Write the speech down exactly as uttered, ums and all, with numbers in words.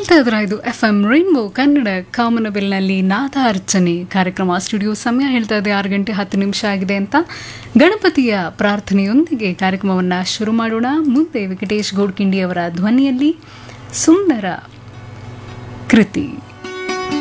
ಕೇಳ್ತಾ ಇದ್ರ ಇದು ಎಫ್ ಎಂ ರೈನ್ಬೋ ಕನ್ನಡ ಕಾಮನಬಿಲ್ನಲ್ಲಿ ನಾದ ಅರ್ಚನೆ ಕಾರ್ಯಕ್ರಮ. ಸ್ಟುಡಿಯೋ ಸಮಯ ಹೇಳ್ತಾ ಇದೆ ಆರು ಗಂಟೆ ಹತ್ತು ನಿಮಿಷ ಆಗಿದೆ ಅಂತ. ಗಣಪತಿಯ ಪ್ರಾರ್ಥನೆಯೊಂದಿಗೆ ಕಾರ್ಯಕ್ರಮವನ್ನು ಶುರು ಮಾಡೋಣ. ಮುಂದೆ ವೆಂಕಟೇಶ್ ಗೋಡ್ಕಿಂಡಿ ಅವರ ಧ್ವನಿಯಲ್ಲಿ ಸುಂದರ ಕೃತಿ.